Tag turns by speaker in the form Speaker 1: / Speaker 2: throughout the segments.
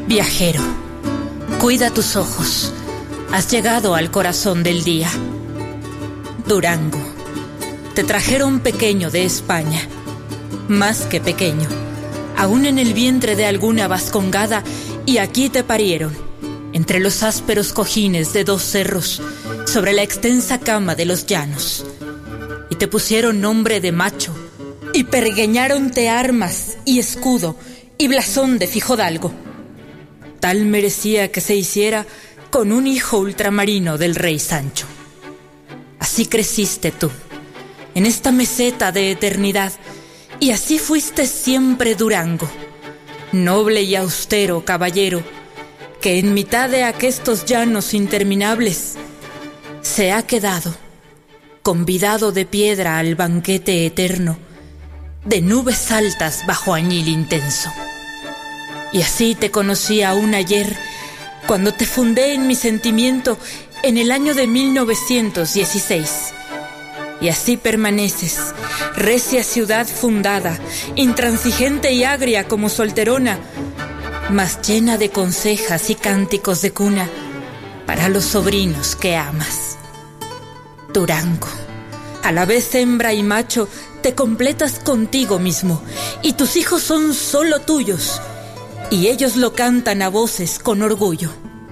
Speaker 1: Viajero, cuida tus ojos. Has llegado al corazón del día. Durango, te trajeron pequeño de España. Más que pequeño, aún en el vientre de alguna vascongada, y aquí te parieron, entre los ásperos cojines de dos cerros, sobre la extensa cama de los llanos. Y te pusieron nombre de macho, y pergueñáronte armas y escudo y blasón de fijodalgo. Tal merecía que se hiciera con un hijo ultramarino del rey Sancho. Así creciste tú, en esta meseta de eternidad, y así fuiste siempre Durango, noble y austero caballero, que en mitad de aquestos llanos interminables se ha quedado, convidado de piedra al banquete eterno, de nubes altas bajo añil intenso. Y así te conocí aún ayer, cuando te fundé en mi sentimiento en el año de 1916. Y así permaneces, recia ciudad fundada, intransigente y agria como solterona, mas llena de consejas y cánticos de cuna para los sobrinos que amas. Durango, a la vez hembra y macho, te completas contigo mismo, y tus hijos son solo tuyos, y ellos lo cantan a voces con orgullo.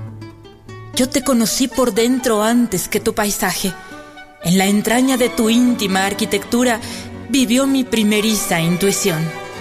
Speaker 1: Yo te conocí por dentro antes que tu paisaje. En la entraña de tu íntima arquitectura vivió mi primeriza intuición.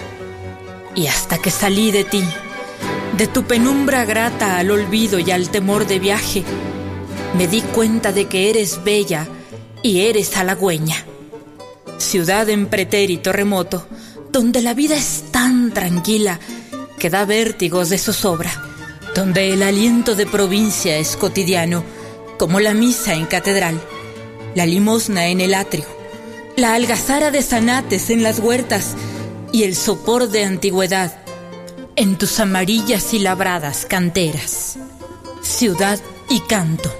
Speaker 1: Y hasta que salí de ti, de tu penumbra grata al olvido y al temor de viaje, me di cuenta de que eres bella y eres halagüeña. Ciudad en pretérito remoto, donde la vida es tan tranquila que da vértigos de zozobra, donde el aliento de provincia es cotidiano, como la misa en catedral, la limosna en el atrio, la algazara de zanates en las huertas y el sopor de antigüedad en tus amarillas y labradas canteras. Ciudad y canto.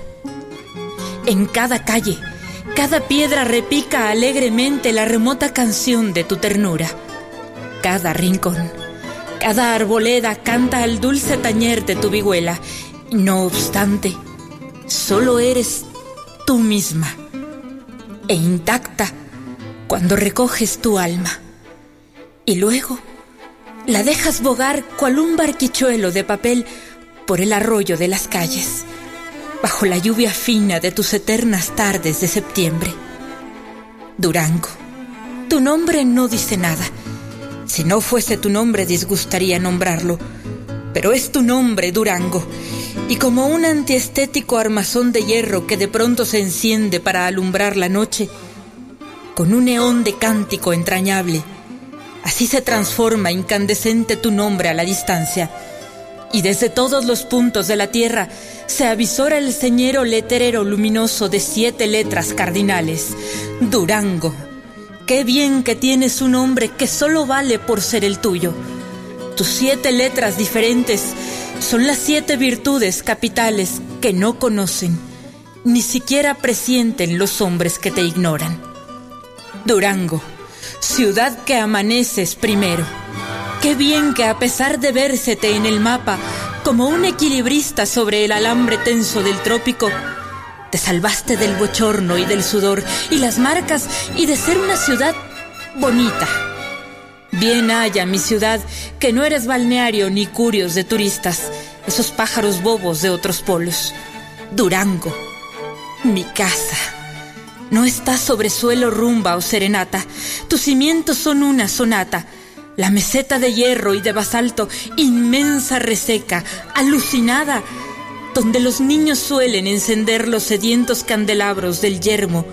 Speaker 1: En cada calle, cada piedra repica alegremente la remota canción de tu ternura. Cada rincón, cada arboleda canta el dulce tañer de tu vihuela. No obstante, solo eres tú misma, e intacta cuando recoges tu alma. Y luego la dejas bogar cual un barquichuelo de papel por el arroyo de las calles, bajo la lluvia fina de tus eternas tardes de septiembre. Durango, tu nombre no dice nada. Si no fuese tu nombre disgustaría nombrarlo, pero es tu nombre, Durango, y como un antiestético armazón de hierro que de pronto se enciende para alumbrar la noche, con un neón de cántico entrañable, así se transforma incandescente tu nombre a la distancia, y desde todos los puntos de la tierra se avisora el señero letrero luminoso de 7 letras cardinales: Durango. Qué bien que tienes un nombre que solo vale por ser el tuyo. Tus 7 letras diferentes son las 7 virtudes capitales que no conocen, ni siquiera presienten los hombres que te ignoran. Durango, ciudad que amaneces primero. Qué bien que a pesar de vérsete en el mapa como un equilibrista sobre el alambre tenso del trópico, te salvaste del bochorno y del sudor y las marcas y de ser una ciudad bonita. Bien haya mi ciudad, que no eres balneario ni curios de turistas, esos pájaros bobos de otros polos. Durango, mi casa. No está sobre suelo rumba o serenata. Tus cimientos son una sonata. La meseta de hierro y de basalto, inmensa reseca, alucinada, donde los niños suelen encender los sedientos candelabros del yermo,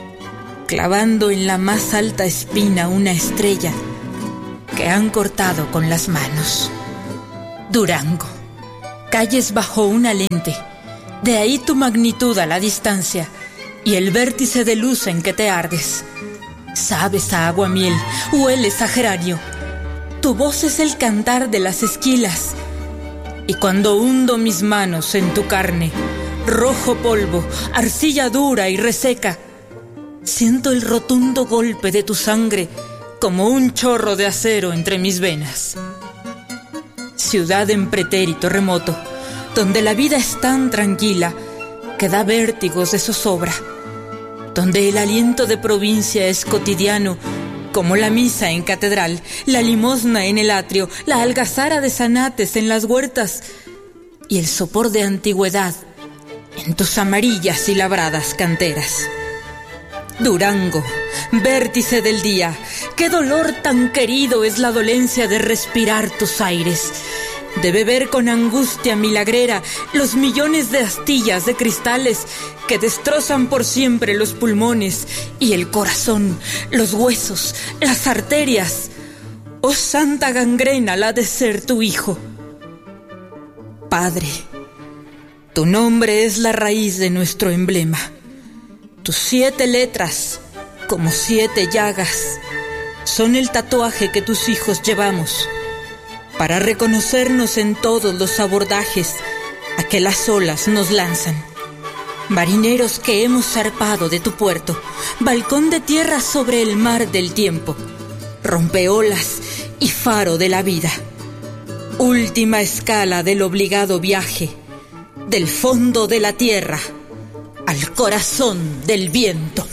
Speaker 1: clavando en la más alta espina una estrella que han cortado con las manos. Durango, calles bajo una lente, de ahí tu magnitud a la distancia y el vértice de luz en que te ardes. Sabes a aguamiel, hueles a geranio. Tu voz es el cantar de las esquilas, y cuando hundo mis manos en tu carne, rojo polvo, arcilla dura y reseca, siento el rotundo golpe de tu sangre como un chorro de acero entre mis venas. ciudad en pretérito remoto, donde la vida es tan tranquila que da vértigos de zozobra, donde el aliento de provincia es cotidiano, como la misa en catedral, la limosna en el atrio, la algazara de zanates en las huertas y el sopor de antigüedad en tus amarillas y labradas canteras. Durango, vértice del día, qué dolor tan querido es la dolencia de respirar tus aires, de beber con angustia milagrera los millones de astillas de cristales que destrozan por siempre los pulmones y el corazón, los huesos, las arterias. Oh santa gangrena la de ser tu hijo. Padre, tu nombre es la raíz de nuestro emblema. Tus 7 letras, como 7 llagas, son el tatuaje que tus hijos llevamos para reconocernos en todos los abordajes a que las olas nos lanzan. Marineros que hemos zarpado de tu puerto, balcón de tierra sobre el mar del tiempo, rompeolas y faro de la vida, última escala del obligado viaje, del fondo de la tierra al corazón del viento.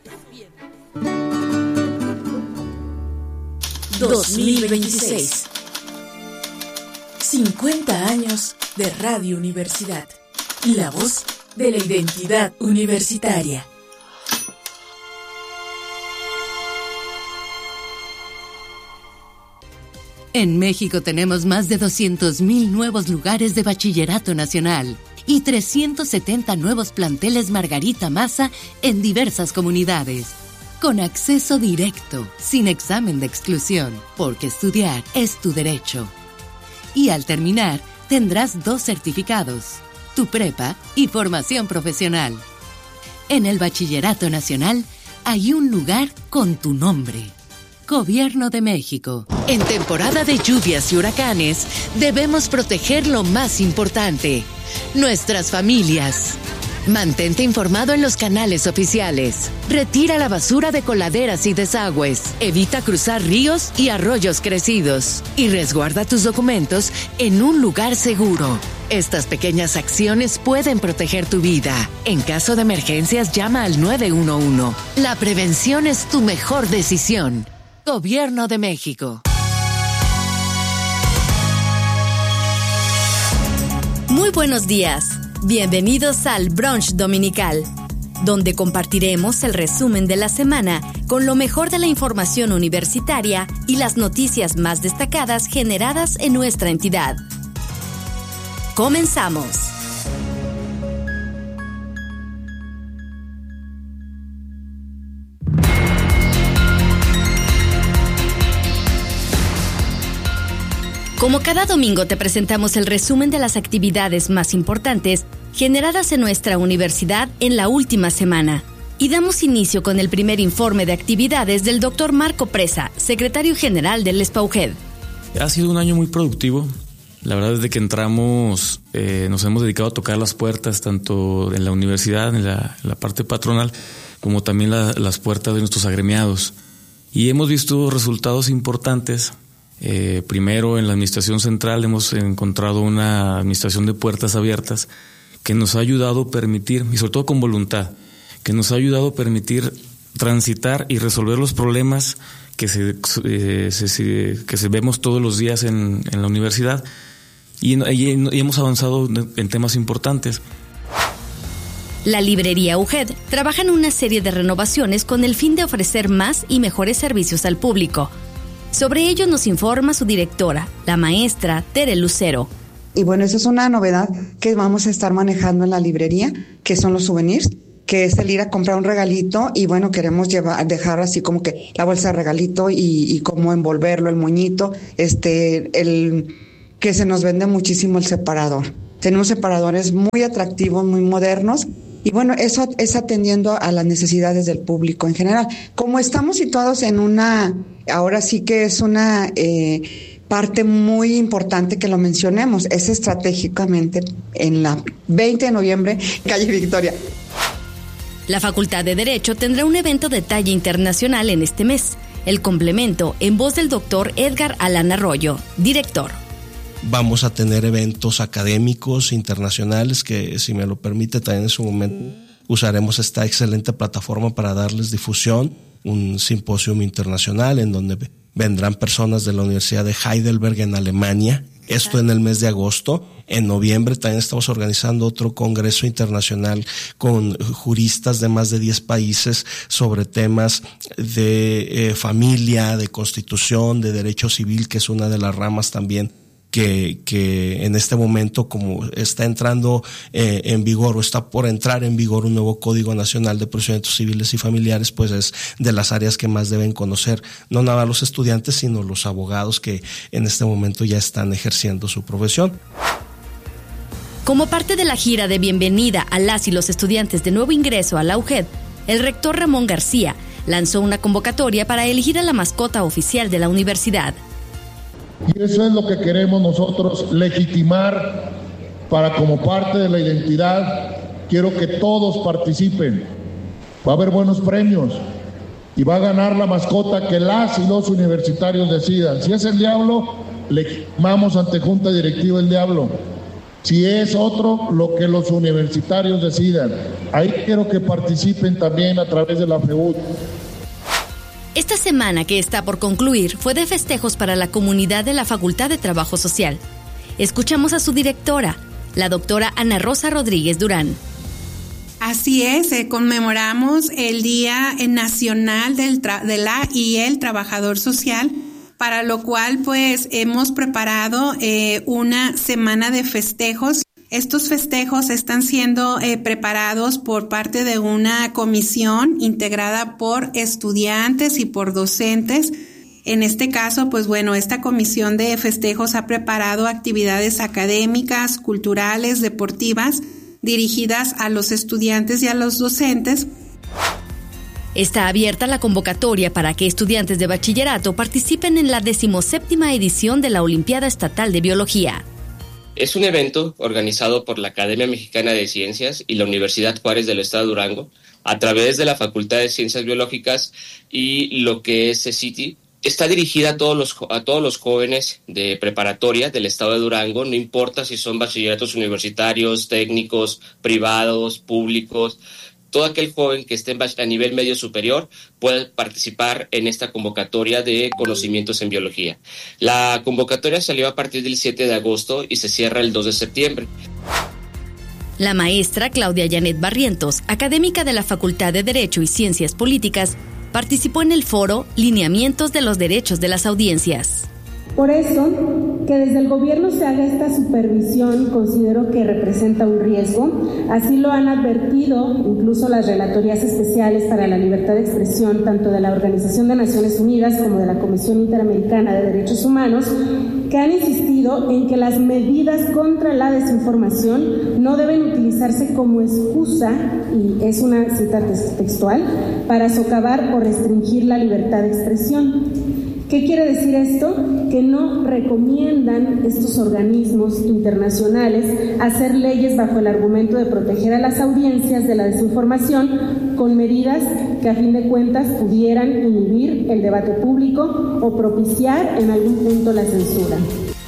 Speaker 2: 2026. 50 años de Radio Universidad y la voz de la identidad universitaria.
Speaker 3: En México tenemos más de 200,000 nuevos lugares de bachillerato nacional y 370 nuevos planteles Margarita Maza en diversas comunidades. Con acceso directo, sin examen de exclusión, porque estudiar es tu derecho. Y al terminar, tendrás 2 certificados, tu prepa y formación profesional. En el Bachillerato Nacional hay un lugar con tu nombre. Gobierno de México. En temporada de lluvias y huracanes, debemos proteger lo más importante, nuestras familias. Mantente informado en los canales oficiales. Retira la basura de coladeras y desagües. Evita cruzar ríos y arroyos crecidos. Y resguarda tus documentos en un lugar seguro. Estas pequeñas acciones pueden proteger tu vida. En caso de emergencias, llama al 911. La prevención es tu mejor decisión. Gobierno de México.
Speaker 4: Muy buenos días. Bienvenidos al Brunch Dominical, donde compartiremos el resumen de la semana con lo mejor de la información universitaria y las noticias más destacadas generadas en nuestra entidad. Comenzamos. Como cada domingo te presentamos el resumen de las actividades más importantes generadas en nuestra universidad en la última semana. Y damos inicio con el primer informe de actividades del Dr. Marco Presa, secretario general del SPAUJED.
Speaker 5: Ha sido un año muy productivo. La verdad, desde que entramos nos hemos dedicado a tocar las puertas, tanto en la universidad, en la parte patronal, como también las puertas de nuestros agremiados. Y hemos visto resultados importantes. Primero, en la administración central hemos encontrado una administración de puertas abiertas que nos ha ayudado a permitir, y sobre todo con voluntad, que nos ha ayudado a permitir transitar y resolver los problemas que vemos todos los días en la universidad, y hemos avanzado en temas importantes.
Speaker 4: La librería UJED trabaja en una serie de renovaciones con el fin de ofrecer más y mejores servicios al público. Sobre ello nos informa su directora, la maestra Tere Lucero.
Speaker 6: Y bueno, eso es una novedad que vamos a estar manejando en la librería, que son los souvenirs, que es el ir a comprar un regalito y bueno, queremos dejar así como que la bolsa de regalito y cómo envolverlo, el moñito, el que se nos vende muchísimo el separador. Tenemos separadores muy atractivos, muy modernos. Y bueno, eso es atendiendo a las necesidades del público en general. Como estamos situados en ahora sí que es una parte muy importante que lo mencionemos, es estratégicamente en la 20 de noviembre, calle Victoria.
Speaker 4: La Facultad de Derecho tendrá un evento de talla internacional en este mes. El complemento en voz del doctor Edgar Alán Arroyo, director.
Speaker 7: Vamos a tener eventos académicos internacionales que, si me lo permite, también en su momento usaremos esta excelente plataforma para darles difusión. Un simposio internacional en donde vendrán personas de la Universidad de Heidelberg en Alemania. Esto en el mes de agosto. En noviembre también estamos organizando otro congreso internacional con juristas de más de 10 países sobre temas de familia, de constitución, de derecho civil, que es una de las ramas también que en este momento, como está entrando en vigor o está por entrar en vigor un nuevo Código Nacional de Procedimientos Civiles y Familiares, pues es de las áreas que más deben conocer, no nada los estudiantes, sino los abogados que en este momento ya están ejerciendo su profesión.
Speaker 4: Como parte de la gira de bienvenida a las y los estudiantes de nuevo ingreso a la UGED, el rector Ramón García lanzó una convocatoria para elegir a la mascota oficial de la universidad.
Speaker 8: Y eso es lo que queremos nosotros legitimar para, como parte de la identidad, quiero que todos participen. Va a haber buenos premios y va a ganar la mascota que las y los universitarios decidan. Si es el diablo, legitimamos ante Junta Directiva el diablo. Si es otro, lo que los universitarios decidan. Ahí quiero que participen también a través de la FEUD.
Speaker 4: Esta semana que está por concluir fue de festejos para la comunidad de la Facultad de Trabajo Social. Escuchamos a su directora, la doctora Ana Rosa Rodríguez Durán.
Speaker 9: Así es, conmemoramos el Día Nacional de la y el Trabajador Social, para lo cual pues hemos preparado una semana de festejos. Estos festejos están siendo preparados por parte de una comisión integrada por estudiantes y por docentes. En este caso, pues bueno, esta comisión de festejos ha preparado actividades académicas, culturales, deportivas, dirigidas a los estudiantes y a los docentes.
Speaker 4: Está abierta la convocatoria para que estudiantes de bachillerato participen en la 17ª edición de la Olimpiada Estatal de Biología.
Speaker 10: Es un evento organizado por la Academia Mexicana de Ciencias y la Universidad Juárez del Estado de Durango a través de la Facultad de Ciencias Biológicas y lo que es CECITI. Está dirigida a todos los jóvenes de preparatoria del Estado de Durango, no importa si son bachilleratos universitarios, técnicos, privados, públicos. Todo aquel joven que esté a nivel medio superior puede participar en esta convocatoria de conocimientos en biología. La convocatoria salió a partir del 7 de agosto y se cierra el 2 de septiembre.
Speaker 4: La maestra Claudia Janet Barrientos, académica de la Facultad de Derecho y Ciencias Políticas, participó en el foro Lineamientos de los Derechos de las Audiencias.
Speaker 11: Por eso, que desde el gobierno se haga esta supervisión, considero que representa un riesgo. Así lo han advertido incluso las relatorías especiales para la libertad de expresión, tanto de la Organización de Naciones Unidas como de la Comisión Interamericana de Derechos Humanos, que han insistido en que las medidas contra la desinformación no deben utilizarse como excusa, y es una cita textual, para socavar o restringir la libertad de expresión. ¿Qué quiere decir esto? Que no recomiendan estos organismos internacionales hacer leyes bajo el argumento de proteger a las audiencias de la desinformación con medidas que a fin de cuentas pudieran inhibir el debate público o propiciar en algún punto la censura.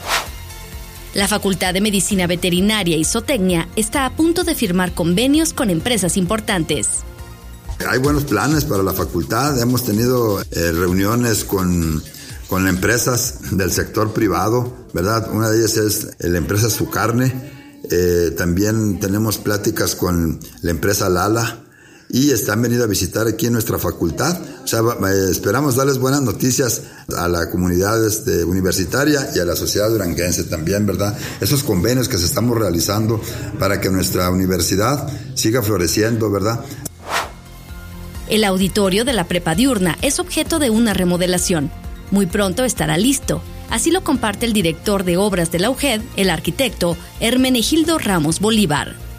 Speaker 4: La Facultad de Medicina Veterinaria y Zootecnia está a punto de firmar convenios con empresas importantes.
Speaker 12: Hay buenos planes para la facultad, hemos tenido reuniones con empresas del sector privado, ¿verdad? Una de ellas es la empresa Su Carne, también tenemos pláticas con la empresa Lala y han venido a visitar aquí en nuestra facultad. O sea, esperamos darles buenas noticias a la comunidad universitaria y a la sociedad duranguense también, ¿verdad? Esos convenios que se estamos realizando para que nuestra universidad siga floreciendo, ¿verdad?
Speaker 4: El auditorio de la prepa diurna es objeto de una remodelación. Muy pronto estará listo. Así lo comparte el director de obras de la UGED, el arquitecto Hermenegildo Ramos Bolívar.